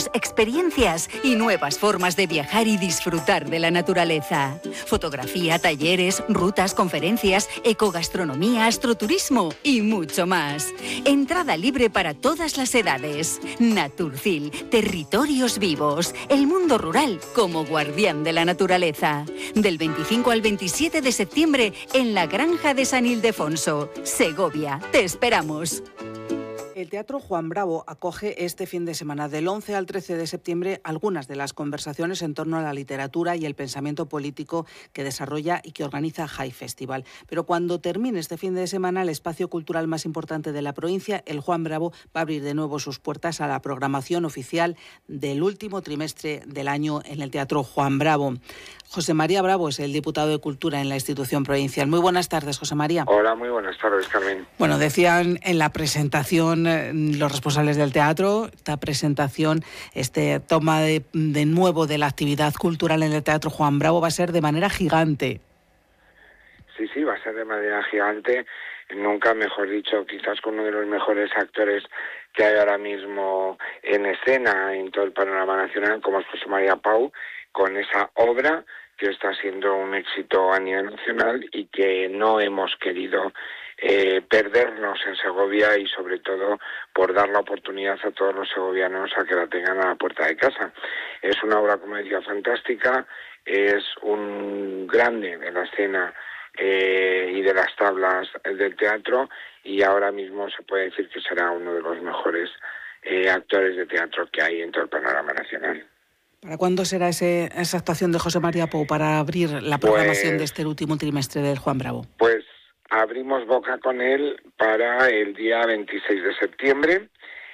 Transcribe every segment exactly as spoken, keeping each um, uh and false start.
museos, experiencias y nuevas formas de viajar y disfrutar de la naturaleza. Fotografía, talleres, rutas, conferencias, ecogastronomía, astroturismo y mucho más. Entrada libre para todas las edades. Naturcil, territorios vivos, el mundo rural como guardián de la naturaleza. Del veinticinco al veintisiete de septiembre en la Granja de San Ildefonso, Segovia. Te esperamos. El Teatro Juan Bravo acoge este fin de semana, del once al trece de septiembre, algunas de las conversaciones en torno a la literatura y el pensamiento político que desarrolla y que organiza High Festival. Pero cuando termine este fin de semana, el espacio cultural más importante de la provincia, el Juan Bravo, va a abrir de nuevo sus puertas a la programación oficial del último trimestre del año en el Teatro Juan Bravo. José María Bravo es el diputado de Cultura en la institución provincial. Muy buenas tardes, José María. Hola, muy buenas tardes, Carmen. Bueno, decían en la presentación eh, los responsables del teatro, esta presentación, este toma de, de nuevo de la actividad cultural en el Teatro Juan Bravo va a ser de manera gigante. Sí, sí, va a ser de manera gigante. Nunca mejor dicho, quizás con uno de los mejores actores que hay ahora mismo en escena en todo el panorama nacional, como es José María Pau, con esa obra que está siendo un éxito a nivel nacional y que no hemos querido eh, perdernos en Segovia, y sobre todo por dar la oportunidad a todos los segovianos a que la tengan a la puerta de casa. Es una obra, como decía, fantástica, es un grande de la escena eh, y de las tablas del teatro, y ahora mismo se puede decir que será uno de los mejores eh, actores de teatro que hay en todo el panorama nacional. ¿Para cuándo será ese, esa actuación de José María Pou para abrir la programación pues, de este último trimestre del Juan Bravo? Pues abrimos boca con él para el día veintiséis de septiembre.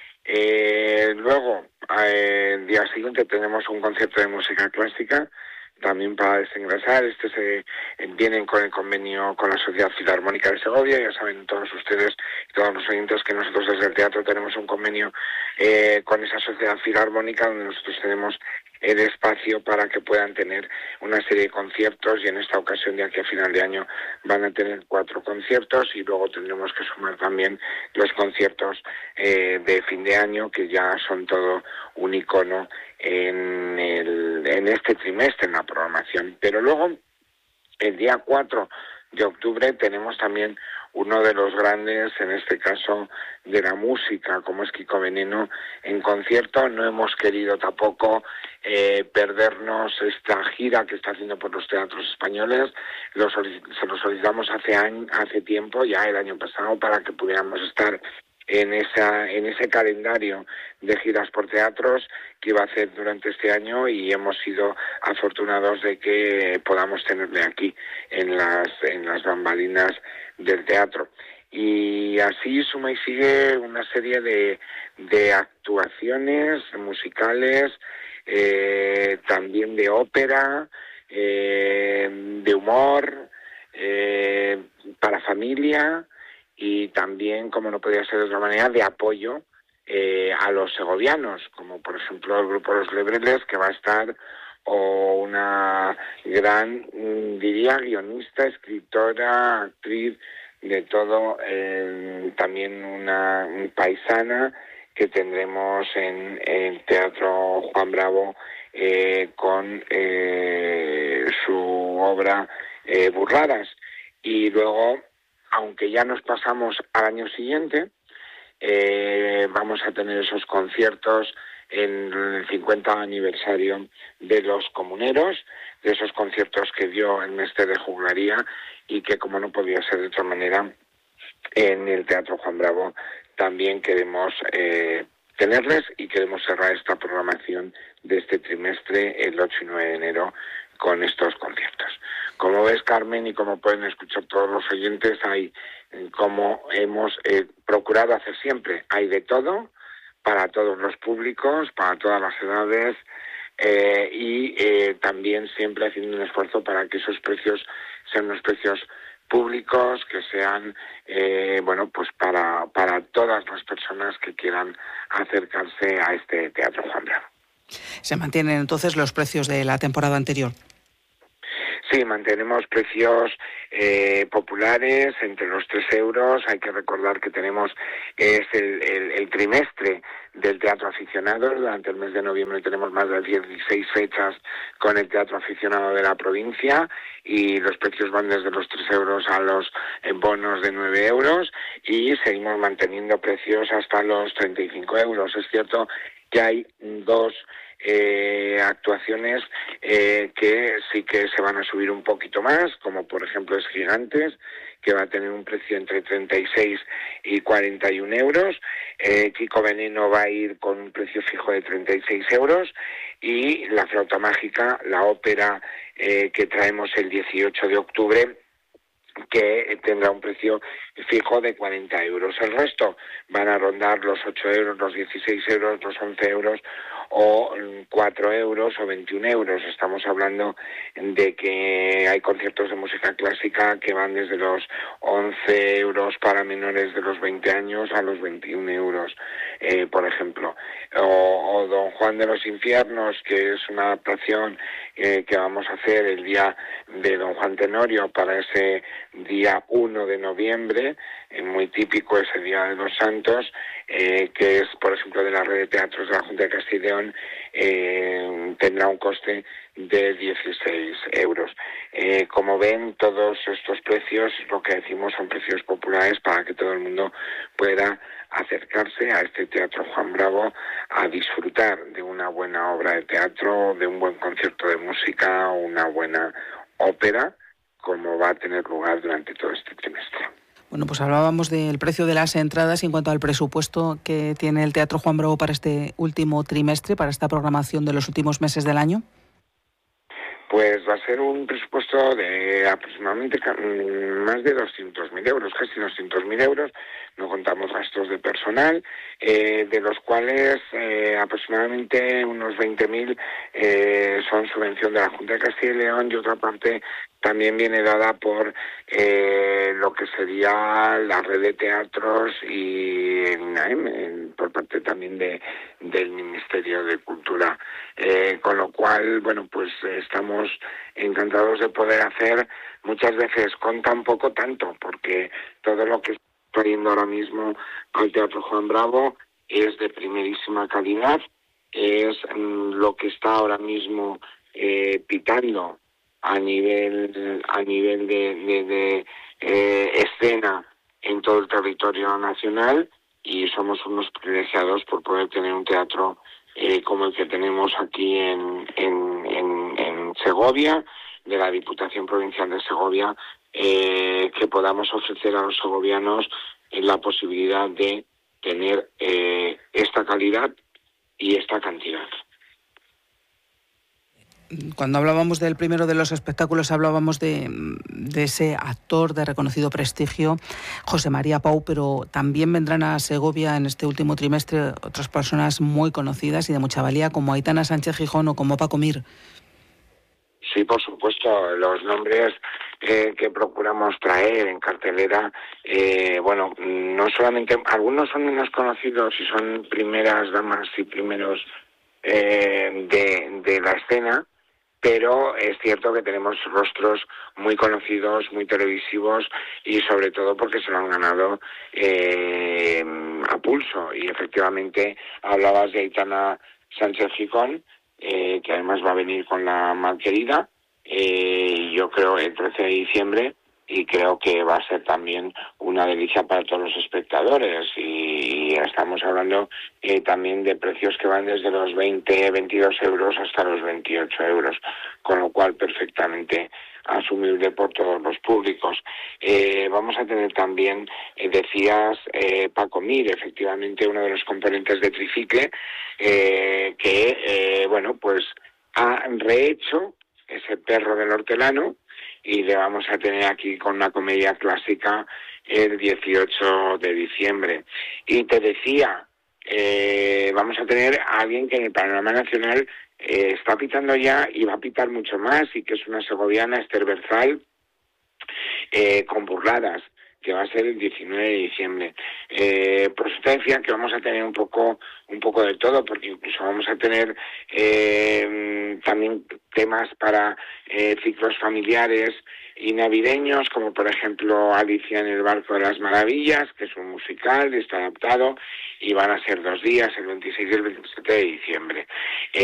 Eh, luego, eh, el día siguiente tenemos un concierto de música clásica, también para desengrasar. Este se vienen con el convenio con la Sociedad Filarmónica de Segovia. Ya saben todos ustedes, todos los oyentes, que nosotros desde el teatro tenemos un convenio eh, con esa Sociedad Filarmónica, donde nosotros tenemos el espacio para que puedan tener una serie de conciertos, y en esta ocasión, de aquí a final de año, van a tener cuatro conciertos, y luego tendremos que sumar también los conciertos eh, de fin de año, que ya son todo un icono en, el, en este trimestre en la programación. Pero luego, el día cuatro de octubre, tenemos también uno de los grandes, en este caso, de la música, como es Kiko Veneno, en concierto. No hemos querido tampoco eh, perdernos esta gira que está haciendo por los teatros españoles. Lo se lo solicitamos hace, año, hace tiempo, ya el año pasado, para que pudiéramos estar en esa en ese calendario de giras por teatros que iba a hacer durante este año, y hemos sido afortunados de que podamos tenerle aquí en las en las bambalinas del teatro. Y así suma y sigue una serie de, de actuaciones musicales, eh, también de ópera, eh, de humor, eh, para familia, y también, como no podía ser de otra manera, de apoyo eh, a los segovianos, como por ejemplo el grupo Los Lebreles, que va a estar, o una gran, diría, guionista, escritora, actriz, de todo, eh, también una paisana que tendremos en el Teatro Juan Bravo eh, con eh, su obra eh, Burradas. Y luego, aunque ya nos pasamos al año siguiente, eh, vamos a tener esos conciertos en el cincuenta aniversario de los comuneros, de esos conciertos que dio el Mestre de Juglaría, y que, como no podía ser de otra manera, en el Teatro Juan Bravo también queremos eh, tenerles, y queremos cerrar esta programación de este trimestre el ocho y nueve de enero con estos conciertos. Como ves, Carmen, y como pueden escuchar todos los oyentes, hay, como hemos eh, procurado hacer siempre, hay de todo, para todos los públicos, para todas las edades, eh, y eh, también siempre haciendo un esfuerzo para que esos precios sean unos precios públicos, que sean, eh, bueno, pues para, para todas las personas que quieran acercarse a este Teatro Juan Bravo. ¿Se mantienen entonces los precios de la temporada anterior? Sí, mantenemos precios eh, populares entre los tres euros. Hay que recordar que tenemos es el, el, el trimestre del teatro aficionado. Durante el mes de noviembre tenemos más de dieciséis fechas con el teatro aficionado de la provincia y los precios van desde los tres euros a los eh, bonos de nueve euros y seguimos manteniendo precios hasta los treinta y cinco euros. Es cierto que hay dos Eh, actuaciones eh, que sí que se van a subir un poquito más, como por ejemplo es Gigantes, que va a tener un precio entre treinta y seis y cuarenta y un euros. Eh, Kiko Veneno va a ir con un precio fijo de treinta y seis euros y La Flauta Mágica, la ópera eh, que traemos el dieciocho de octubre, que tendrá un precio fijo de cuarenta euros. El resto van a rondar los ocho euros, los dieciséis euros, los once euros o cuatro euros o veintiún euros. Estamos hablando de que hay conciertos de música clásica que van desde los once euros para menores de los veinte años a los veintiún euros, eh, por ejemplo. O, o Don Juan de los Infiernos, que es una adaptación eh, que vamos a hacer el día de Don Juan Tenorio para ese día uno de noviembre, eh, muy típico ese Día de los Santos, eh, que es, por ejemplo, de la red de teatros de la Junta de Castilla y León, eh, tendrá un coste de dieciséis euros. Eh, como ven, todos estos precios, lo que decimos, son precios populares para que todo el mundo pueda acercarse a este Teatro Juan Bravo a disfrutar de una buena obra de teatro, de un buen concierto de música, una buena ópera, como va a tener lugar durante todo este trimestre. Bueno, pues hablábamos del precio de las entradas y en cuanto al presupuesto que tiene el Teatro Juan Bravo para este último trimestre, para esta programación de los últimos meses del año. Pues va a ser un presupuesto de aproximadamente más de doscientos mil euros, casi doscientos mil euros. No contamos gastos de personal, eh, de los cuales eh, aproximadamente unos veinte mil eh, son subvención de la Junta de Castilla y León y otra parte también viene dada por eh, lo que sería la red de teatros y el INAEM, por parte también de, del Ministerio de Cultura. Eh, con lo cual, bueno, pues estamos encantados de poder hacer muchas veces con tan poco tanto, porque todo lo que está trayendo ahora mismo al Teatro Juan Bravo es de primerísima calidad, es mm, lo que está ahora mismo eh, pitando a nivel a nivel de, de, de eh, escena en todo el territorio nacional y somos unos privilegiados por poder tener un teatro eh, como el que tenemos aquí en, en, en, en Segovia, de la Diputación Provincial de Segovia, eh, que podamos ofrecer a los segovianos eh, la posibilidad de tener eh, esta calidad y esta cantidad. Cuando hablábamos del primero de los espectáculos hablábamos de, de ese actor de reconocido prestigio, José María Pau, pero también vendrán a Segovia en este último trimestre otras personas muy conocidas y de mucha valía como Aitana Sánchez Gijón o como Paco Mir. Sí, por supuesto, los nombres eh, que procuramos traer en cartelera, eh, bueno, no solamente, algunos son menos conocidos y son primeras damas y primeros eh, de, de la escena, pero es cierto que tenemos rostros muy conocidos, muy televisivos y sobre todo porque se lo han ganado eh, a pulso. Y efectivamente hablabas de Aitana Sánchez Gijón, eh, que además va a venir con la Malquerida, eh, yo creo el trece de diciembre, y creo que va a ser también una delicia para todos los espectadores. Y estamos hablando eh, también de precios que van desde los veinte, veintidós euros hasta los veintiocho euros, con lo cual perfectamente asumible por todos los públicos. Eh, vamos a tener también, eh, decías, eh, Paco Mir, efectivamente uno de los componentes de Tricicle, eh, que, eh, bueno, pues ha rehecho ese perro del hortelano, y le vamos a tener aquí con una comedia clásica el dieciocho de diciembre. Y te decía, eh, vamos a tener a alguien que en el panorama nacional eh, está pitando ya y va a pitar mucho más, y que es una segoviana, Esther Berzal, eh, con Burladas, que va a ser el diecinueve de diciembre. Eh, por eso te decía que vamos a tener un poco un poco de todo, porque incluso vamos a tener eh, eh, también temas para eh, ciclos familiares y navideños, como por ejemplo Alicia en el Barco de las Maravillas, que es un musical, está adaptado, y van a ser dos días, el veintiséis y el veintisiete de diciembre.